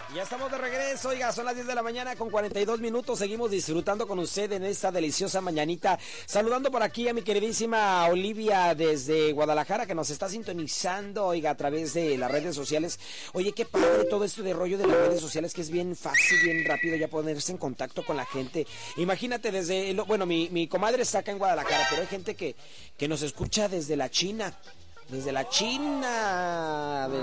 Ya estamos de regreso, oiga, son las 10 de la mañana con 42 minutos, seguimos disfrutando con usted en esta deliciosa mañanita, saludando por aquí a mi queridísima Olivia desde Guadalajara, que nos está sintonizando, oiga, a través de las redes sociales. Oye, qué padre todo esto de rollo de las redes sociales, que es bien fácil, bien rápido ya ponerse en contacto con la gente. Imagínate bueno, mi comadre está acá en Guadalajara, pero hay gente que nos escucha desde la China. Desde la China,